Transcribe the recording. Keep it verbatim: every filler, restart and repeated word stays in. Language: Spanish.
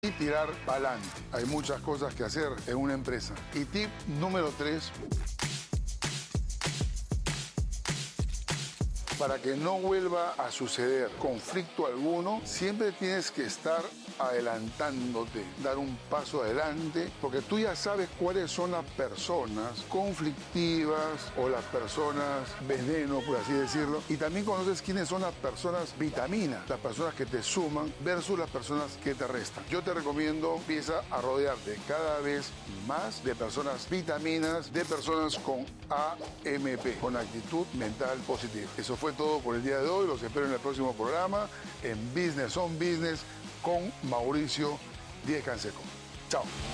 y tirar para adelante. Hay muchas cosas que hacer en una empresa. Y tip número tres, para que no vuelva a suceder conflicto alguno, siempre tienes que estar adelantándote, dar un paso adelante, porque tú ya sabes cuáles son las personas conflictivas o las personas veneno, por así decirlo, y también conoces quiénes son las personas vitaminas, las personas que te suman versus las personas que te restan. Yo te recomiendo, empieza a rodearte cada vez más de personas vitaminas, de personas con A M P, con actitud mental positiva. Eso fue todo por el día de hoy. Los espero en el próximo programa en Business on Business con Mauricio Díez Canseco. Chao.